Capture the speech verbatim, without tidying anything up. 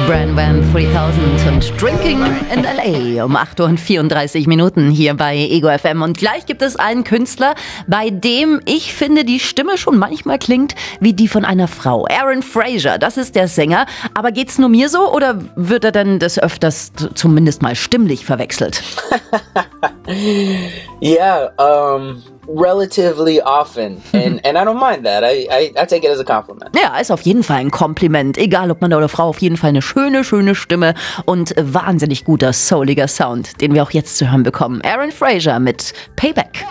Bran Van dreitausend und Drinking in L A um acht Uhr und vierunddreißig Minuten hier bei Ego F M. Und gleich gibt es einen Künstler, bei dem ich finde, die Stimme schon manchmal klingt wie die von einer Frau. Aaron Fraser, das ist der Sänger. Aber geht's nur mir so oder wird er denn des Öfters zumindest mal stimmlich verwechselt? Yeah, um, relatively often. And, and I don't mind that. I, I, I take it as a compliment. Ja, ist auf jeden Fall ein Kompliment. Egal ob Mann oder Frau, auf jeden Fall eine schöne, schöne Stimme und wahnsinnig guter, souliger Sound, den wir auch jetzt zu hören bekommen. Aaron Fraser mit Payback.